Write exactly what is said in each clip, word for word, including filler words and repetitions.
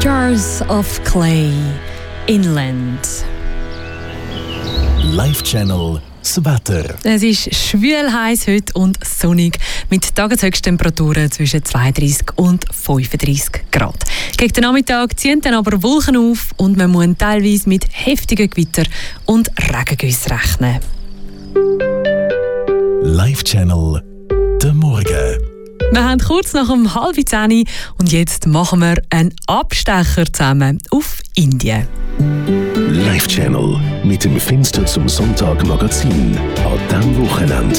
Jars of Clay, Inland. Live Channel, das Wetter. Es ist schwül heiß heute und sonnig mit Tageshöchsttemperaturen zwischen zweiunddreißig und fünfunddreißig Grad. Gegen den Nachmittag ziehen dann aber Wolken auf und man muss teilweise mit heftigen Gewitter und Regengüssen rechnen. Live Channel, der Morgen. Wir haben kurz nach um halb zehn und jetzt machen wir einen Abstecher zusammen auf Indien. Live Channel mit dem Fenster zum Sonntag Magazin an diesem Wochenende.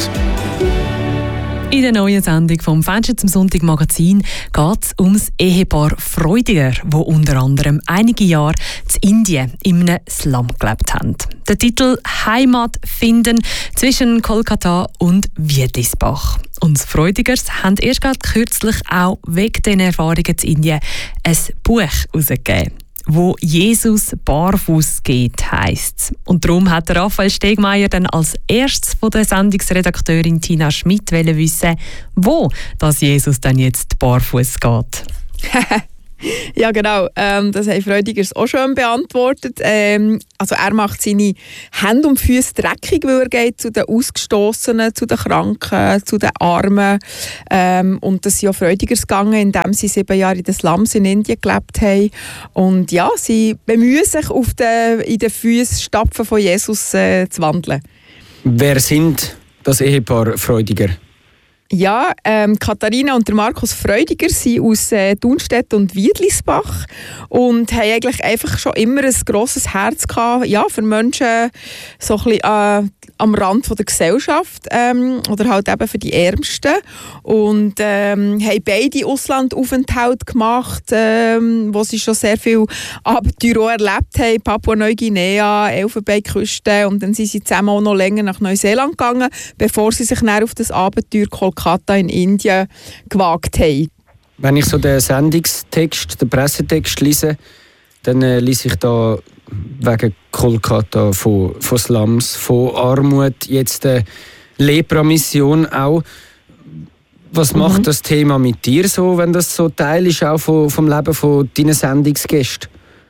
In der neuen Sendung vom Fenster zum Sonntag Magazin geht es ums Ehepaar Freudiger, wo unter anderem einige Jahre in Indien in einem Slum gelebt haben. Der Titel «Heimat finden» zwischen Kolkata und Wittlisbach. Und die Freudigers haben erst gerade kürzlich auch wegen diesen Erfahrungen in Indien ein Buch herausgegeben, wo Jesus barfuß geht, heisst. Und darum hat Raphael Stegmeier dann als erstes von der Sendungsredakteurin Tina Schmidt wissen, wo das Jesus dann jetzt barfuß geht. Ja, genau. Ähm, das haben Freudigers auch schon beantwortet. Ähm, also er macht seine Hände und Füße dreckig, weil er geht zu den Ausgestossenen, zu den Kranken, zu den Armen. Ähm, und das sind ja Freudigers gegangen, indem sie sieben Jahre in den Slums in Indien gelebt haben. Und ja, sie bemühen sich, auf den, in den Fußstapfen von Jesus äh, zu wandeln. Wer sind das Ehepaar Freudiger? Ja, ähm, Katharina und der Markus Freudiger sind aus äh, Dunstedt und Wittlisbach und haben eigentlich einfach schon immer ein grosses Herz gehabt, ja, für Menschen so ein bisschen äh, am Rand von der Gesellschaft ähm, oder halt eben für die Ärmsten und ähm, haben beide Auslandaufenthalte gemacht, ähm, wo sie schon sehr viel Abenteuer erlebt haben, Papua-Neuguinea, Elfenbeinküste, und dann sind sie zusammen auch noch länger nach Neuseeland gegangen, bevor sie sich dann auf das Abenteuer Kolkata in Indien gewagt haben. Wenn ich so den Sendungstext, den Pressetext lese, dann äh, lese ich da wegen Kolkata von, von Slums, von Armut, jetzt eine Lepra-Mission auch. Was mhm. macht das Thema mit dir so, wenn das so Teil ist auch vom, vom Leben von deinen Sendungsgästen?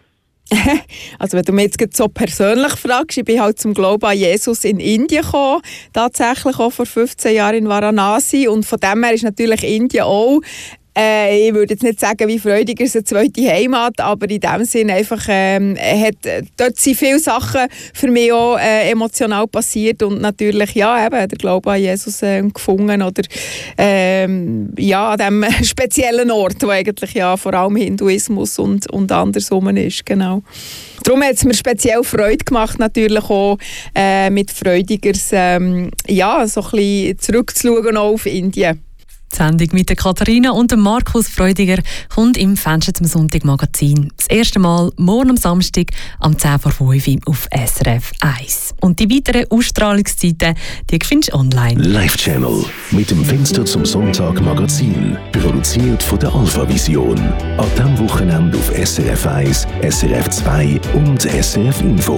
Also wenn du mich jetzt so persönlich fragst, ich bin halt zum Glauben an Jesus in Indien gekommen, tatsächlich auch vor fünfzehn Jahren in Varanasi, und von dem her ist natürlich Indien auch, äh, ich würde jetzt nicht sagen wie Freudiger eine zweite Heimat, aber in dem Sinne einfach, ähm, hat, dort sind viele Sachen für mich auch äh, emotional passiert und natürlich ja, eben, der Glaube an Jesus äh, gefunden oder ähm, ja, an diesem speziellen Ort, wo eigentlich ja vor allem Hinduismus und, und andersrum ist, genau. Darum hat es mir speziell Freude gemacht, natürlich auch äh, mit Freudigers ähm, ja, so ein bisschen zurückzuschauen auf Indien. Die Sendung mit der Katharina und dem Markus Freudiger kommt im Fenster zum Sonntag Magazin. Das erste Mal morgen am Samstag am zehn vor fünf auf S R F eins. Und die weiteren Ausstrahlungszeiten, die findest du online. Live Channel mit dem Fenster zum Sonntag Magazin. Produziert von der Alpha Vision. An diesem Wochenende auf S R F eins, S R F zwei und S R F Info.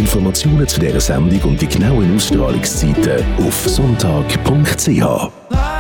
Informationen zu dieser Sendung und die genauen Ausstrahlungszeiten auf sonntag punkt c h.